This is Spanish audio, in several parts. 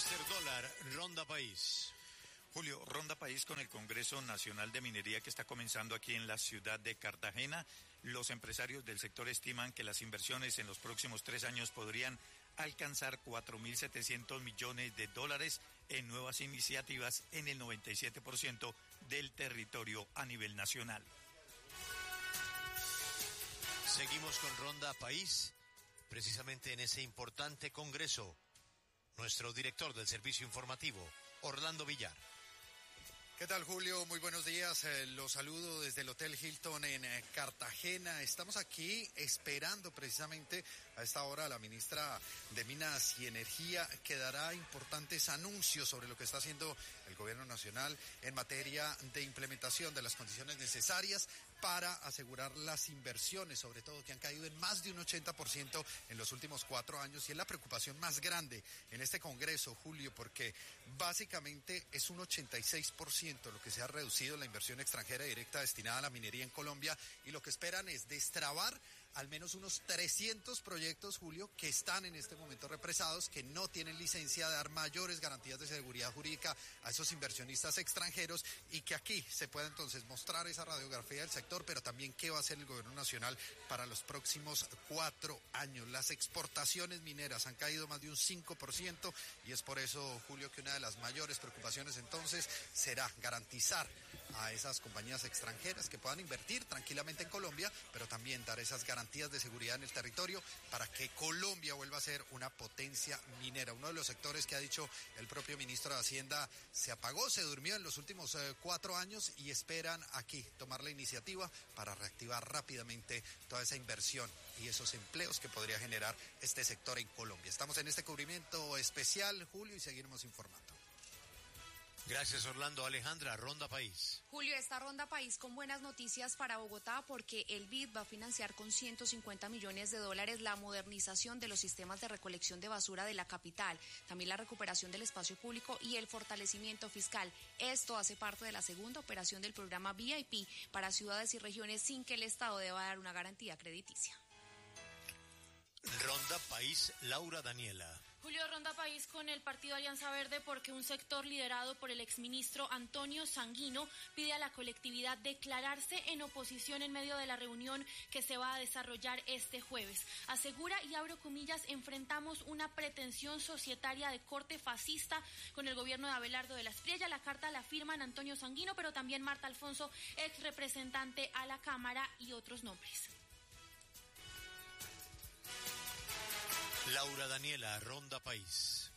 Mr. Dólar, Ronda País. Julio, Ronda País con el Congreso Nacional de Minería que está comenzando aquí en la ciudad de Cartagena. Los empresarios del sector estiman que las inversiones en los próximos 3 años podrían alcanzar 4.700 millones de dólares en nuevas iniciativas en el 97% del territorio a nivel nacional. Seguimos con Ronda País, precisamente en ese importante congreso. Nuestro director del servicio informativo, Orlando Villar. ¿Qué tal, Julio? Muy buenos días. Los saludo desde el Hotel Hilton en Cartagena. Estamos aquí esperando precisamente a esta hora a la ministra de Minas y Energía, que dará importantes anuncios sobre lo que está haciendo el gobierno nacional en materia de implementación de las condiciones necesarias para asegurar las inversiones, sobre todo que han caído en más de un 80% en los últimos 4 años, y es la preocupación más grande en este Congreso, Julio, porque básicamente es un 86% lo que se ha reducido la inversión extranjera directa destinada a la minería en Colombia, y lo que esperan es destrabar al menos unos 300 proyectos, Julio, que están en este momento represados, que no tienen licencia, de dar mayores garantías de seguridad jurídica a esos inversionistas extranjeros, y que aquí se pueda entonces mostrar esa radiografía del sector, pero también qué va a hacer el gobierno nacional para los próximos 4 años. Las exportaciones mineras han caído más de un 5%, y es por eso, Julio, que una de las mayores preocupaciones entonces será garantizar a esas compañías extranjeras que puedan invertir tranquilamente en Colombia, pero también dar esas garantías de seguridad en el territorio para que Colombia vuelva a ser una potencia minera. Uno de los sectores que ha dicho el propio ministro de Hacienda se apagó, se durmió en los últimos 4 años, y esperan aquí tomar la iniciativa para reactivar rápidamente toda esa inversión y esos empleos que podría generar este sector en Colombia. Estamos en este cubrimiento especial, Julio, y seguiremos informando. Gracias, Orlando. Alejandra, Ronda País. Julio, esta Ronda País con buenas noticias para Bogotá, porque el BID va a financiar con 150 millones de dólares la modernización de los sistemas de recolección de basura de la capital, también la recuperación del espacio público y el fortalecimiento fiscal. Esto hace parte de la segunda operación del programa VIP para ciudades y regiones, sin que el Estado deba dar una garantía crediticia. Ronda País, Laura Daniela. Julio, Ronda País con el partido Alianza Verde, porque un sector liderado por el exministro Antonio Sanguino pide a la colectividad declararse en oposición en medio de la reunión que se va a desarrollar este jueves. Asegura, y abro comillas, enfrentamos una pretensión societaria de corte fascista con el gobierno de Abelardo de la Espriella. La carta la firman Antonio Sanguino, pero también Marta Alfonso, ex representante a la Cámara, y otros nombres. Laura Daniela, Ronda País.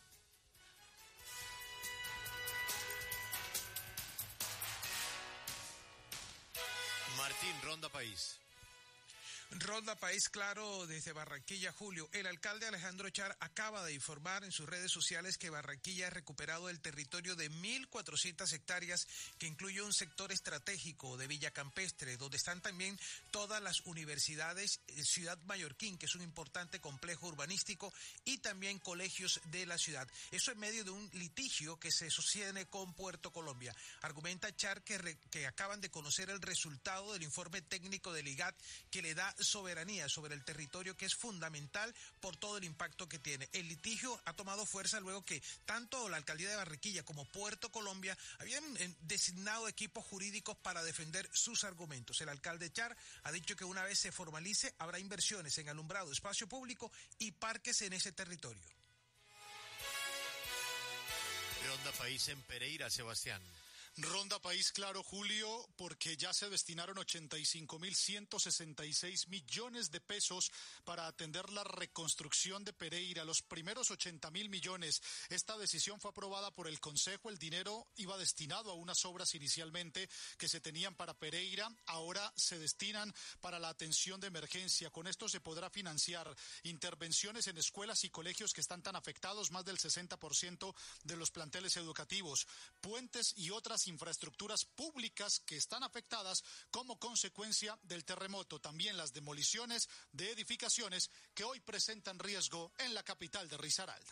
Martín, Ronda País. Ronda País, claro, desde Barranquilla, Julio. El alcalde Alejandro Char acaba de informar en sus redes sociales que Barranquilla ha recuperado el territorio de 1.400 hectáreas, que incluye un sector estratégico de Villa Campestre, donde están también todas las universidades, Ciudad Mallorquín, que es un importante complejo urbanístico, y también colegios de la ciudad. Eso en medio de un litigio que se sostiene con Puerto Colombia. Argumenta Char que acaban de conocer el resultado del informe técnico del IGAT, que le da soberanía sobre el territorio, que es fundamental por todo el impacto que tiene. El litigio ha tomado fuerza luego que tanto la alcaldía de Barranquilla como Puerto Colombia habían designado equipos jurídicos para defender sus argumentos. El alcalde Char ha dicho que una vez se formalice habrá inversiones en alumbrado, espacio público y parques en ese territorio. Ronda País en Pereira, Sebastián. Ronda País, claro, Julio, porque ya se destinaron 85.166 millones de pesos para atender la reconstrucción de Pereira, los primeros 80.000 millones. Esta decisión fue aprobada por el Consejo. El dinero iba destinado a unas obras inicialmente que se tenían para Pereira, ahora se destinan para la atención de emergencia. Con esto se podrá financiar intervenciones en escuelas y colegios que están tan afectados, más del 60% de los planteles educativos, puentes y otras infraestructuras públicas que están afectadas como consecuencia del terremoto. También las demoliciones de edificaciones que hoy presentan riesgo en la capital de Risaralda.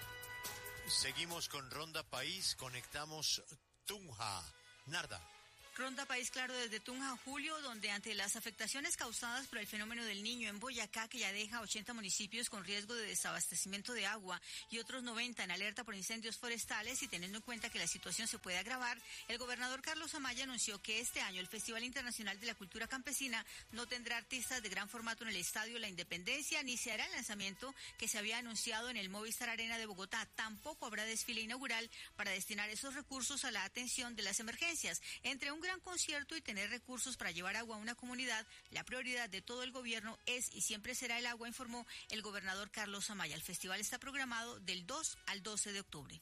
Seguimos con Ronda País, conectamos Tunja. Narda. Ronda País Claro desde Tunja, Julio, donde ante las afectaciones causadas por el fenómeno del Niño en Boyacá, que ya deja 80 municipios con riesgo de desabastecimiento de agua y otros 90 en alerta por incendios forestales, y teniendo en cuenta que la situación se puede agravar, el gobernador Carlos Amaya anunció que este año el Festival Internacional de la Cultura Campesina no tendrá artistas de gran formato en el Estadio La Independencia, ni se hará el lanzamiento que se había anunciado en el Movistar Arena de Bogotá. Tampoco habrá desfile inaugural para destinar esos recursos a la atención de las emergencias. Entre un gran concierto y tener recursos para llevar agua a una comunidad, la prioridad de todo el gobierno es y siempre será el agua, informó el gobernador Carlos Amaya. El festival está programado del 2 al 12 de octubre.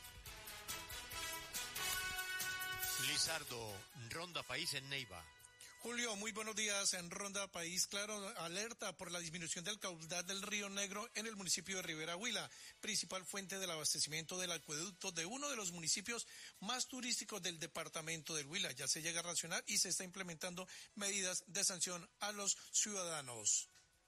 Lizardo, Ronda País en Neiva. Julio, muy buenos días. En Ronda País Claro, alerta por la disminución del caudal del Río Negro en el municipio de Rivera Huila, principal fuente del abastecimiento del acueducto de uno de los municipios más turísticos del departamento del Huila. Ya se llega a racionar y se está implementando medidas de sanción a los ciudadanos.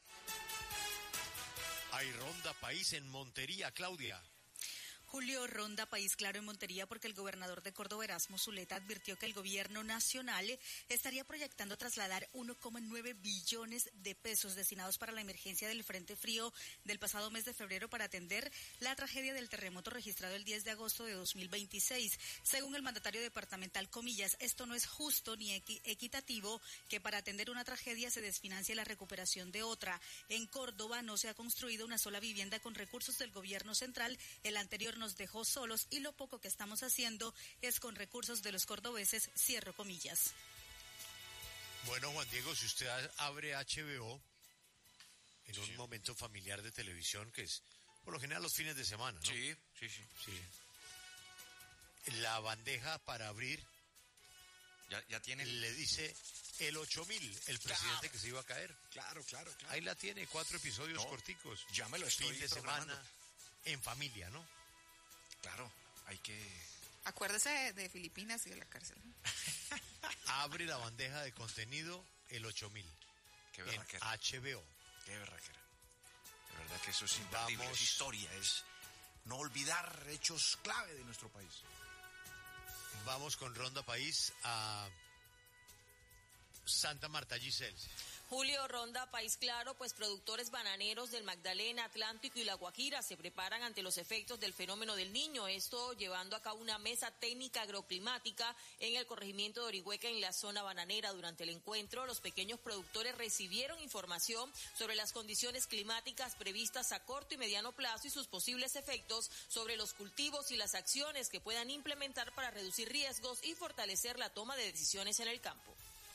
Hay Ronda País en Montería, Claudia. Julio, Ronda País Claro en Montería, porque el gobernador de Córdoba, Erasmo Zuleta, advirtió que el gobierno nacional estaría proyectando trasladar 1,9 billones de pesos destinados para la emergencia del Frente Frío del pasado mes de febrero para atender la tragedia del terremoto registrado el 10 de agosto de 2026. Según el mandatario departamental, comillas, esto no es justo ni equitativo que para atender una tragedia se desfinancie la recuperación de otra. En Córdoba no se ha construido una sola vivienda con recursos del gobierno central. El anterior nos dejó solos y lo poco que estamos haciendo es con recursos de los cordobeses, cierro comillas. Bueno, Juan Diego, si usted abre HBO en un momento familiar de televisión, que es por lo general los fines de semana, ¿no? Sí. La bandeja para abrir Ya tiene. le dice el 8000, el presidente que se iba a caer. Claro. Ahí la tiene, 4 episodios corticos. Ya me lo estoy fin de programando. semana, en familia, ¿no? Claro, hay que... Acuérdese de Filipinas y de la cárcel. Abre la bandeja de contenido el 8000. Qué en berraquera. HBO. Qué berraquera. De verdad que eso es imperdible, Vamos. es historia, es no olvidar hechos clave de nuestro país. Vamos con Ronda País a Santa Marta, Giselle. Julio, Ronda País Claro, pues productores bananeros del Magdalena, Atlántico y La Guajira se preparan ante los efectos del fenómeno del Niño, esto llevando a cabo una mesa técnica agroclimática en el corregimiento de Orihueca en la zona bananera. Durante el encuentro, los pequeños productores recibieron información sobre las condiciones climáticas previstas a corto y mediano plazo y sus posibles efectos sobre los cultivos y las acciones que puedan implementar para reducir riesgos y fortalecer la toma de decisiones en el campo.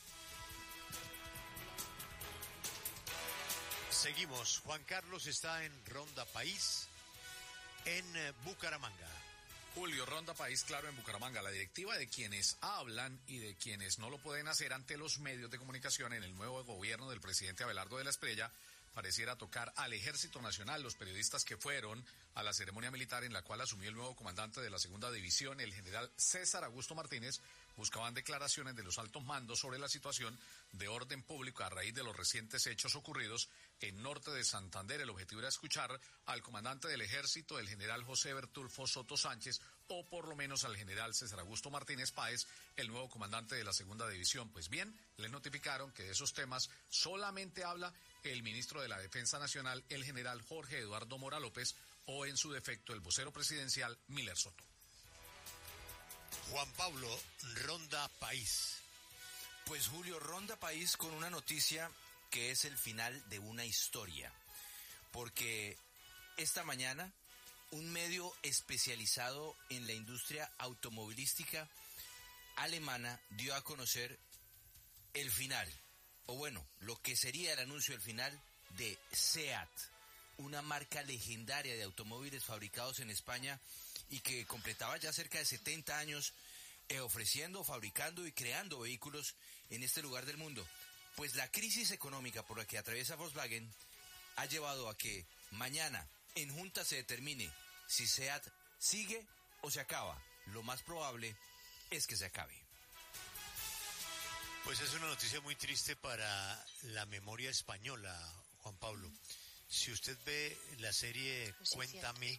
Seguimos. Juan Carlos está en Ronda País en Bucaramanga. Julio, Ronda País Claro en Bucaramanga. La directiva de quienes hablan y de quienes no lo pueden hacer ante los medios de comunicación en el nuevo gobierno del presidente Abelardo de la Espriella pareciera tocar al Ejército Nacional. Los periodistas que fueron a la ceremonia militar en la cual asumió el nuevo comandante de la segunda división, el general César Augusto Martínez, buscaban declaraciones de los altos mandos sobre la situación de orden público a raíz de los recientes hechos ocurridos en norte de Santander. El objetivo era escuchar al comandante del ejército, el general José Bertulfo Soto Sánchez, o por lo menos al general César Augusto Martínez Páez, el nuevo comandante de la segunda división. Pues bien, les notificaron que de esos temas solamente habla el ministro de la Defensa Nacional, el general Jorge Eduardo Mora López, o en su defecto el vocero presidencial Miller Soto. Juan Pablo, Ronda País. Pues Julio, Ronda País con una noticia que es el final de una historia, porque esta mañana un medio especializado en la industria automovilística alemana dio a conocer el final, o bueno, lo que sería el anuncio del final de SEAT, una marca legendaria de automóviles fabricados en España y que completaba ya cerca de 70 años ofreciendo, fabricando y creando vehículos en este lugar del mundo. Pues la crisis económica por la que atraviesa Volkswagen ha llevado a que mañana en junta se determine si SEAT sigue o se acaba. Lo más probable es que se acabe. Pues es una noticia muy triste para la memoria española, Juan Pablo. Si usted ve la serie Pues sí, Cuéntame,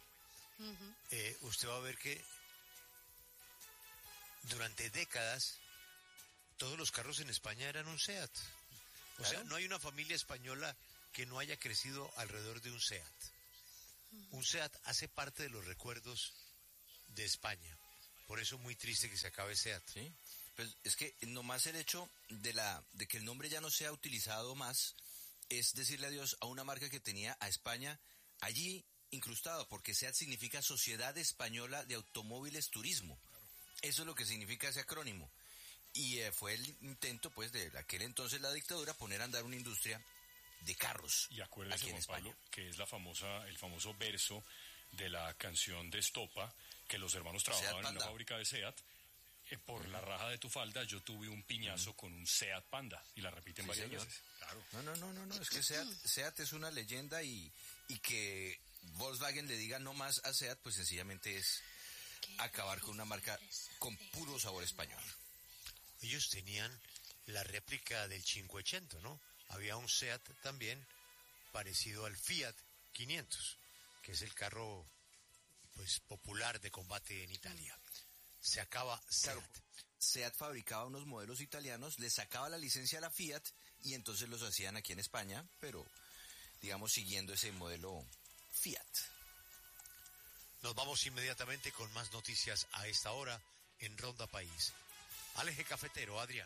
usted va a ver que durante décadas todos los carros en España eran un SEAT. O sea, no hay una familia española que no haya crecido alrededor de un SEAT. Un SEAT hace parte de los recuerdos de España. Por eso es muy triste que se acabe SEAT. Sí, pues es que nomás el hecho de que el nombre ya no sea utilizado más es decirle adiós a una marca que tenía a España allí incrustado, porque SEAT significa Sociedad Española de Automóviles Turismo. Eso es lo que significa ese acrónimo. Y fue el intento, pues, de aquel entonces la dictadura poner a andar una industria de carros. Y acuérdese, Juan Pablo, que es el famoso verso de la canción de Estopa, que los hermanos trabajaban en una fábrica de SEAT. Por la raja de tu falda yo tuve un piñazo con un SEAT Panda, y la repiten varias veces. Claro. No, es que SEAT es una leyenda y que Volkswagen le diga no más a SEAT, pues sencillamente es acabar con una marca con puro sabor español. Ellos tenían la réplica del 580, ¿no? Había un SEAT también parecido al Fiat 500, que es el carro pues popular de combate en Italia. Se acaba SEAT. Claro, SEAT fabricaba unos modelos italianos, le sacaba la licencia a la Fiat y entonces los hacían aquí en España, pero digamos siguiendo ese modelo Fiat. Nos vamos inmediatamente con más noticias a esta hora en Ronda País. Al eje cafetero, Adrián.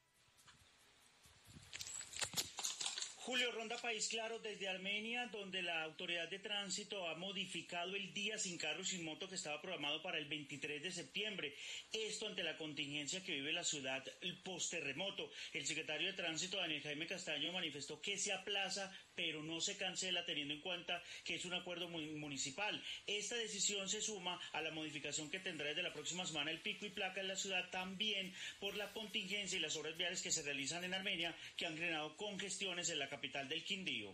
Julio, Ronda País Claro desde Armenia, donde la autoridad de tránsito ha modificado el día sin carro y sin moto que estaba programado para el 23 de septiembre. Esto ante la contingencia que vive la ciudad post-terremoto. El secretario de Tránsito, Daniel Jaime Castaño, manifestó que se aplaza, pero no se cancela, teniendo en cuenta que es un acuerdo municipal. Esta decisión se suma a la modificación que tendrá desde la próxima semana el pico y placa en la ciudad, también por la contingencia y las obras viales que se realizan en Armenia, que han generado congestiones en la capital del Quindío.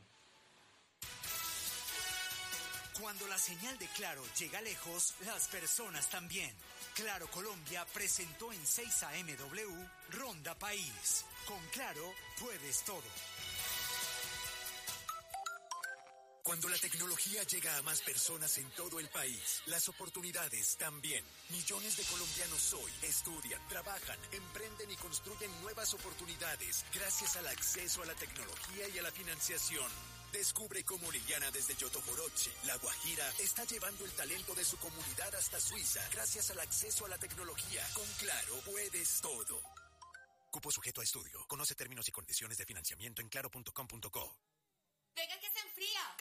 Cuando la señal de Claro llega lejos, las personas también. Claro Colombia presentó en 6 AMW Ronda País. Con Claro puedes todo. Cuando la tecnología llega a más personas en todo el país, las oportunidades también. Millones de colombianos hoy estudian, trabajan, emprenden y construyen nuevas oportunidades gracias al acceso a la tecnología y a la financiación. Descubre cómo Liliana desde Yotoboroche, La Guajira, está llevando el talento de su comunidad hasta Suiza gracias al acceso a la tecnología. Con Claro puedes todo. Cupo sujeto a estudio. Conoce términos y condiciones de financiamiento en claro.com.co. Vengan que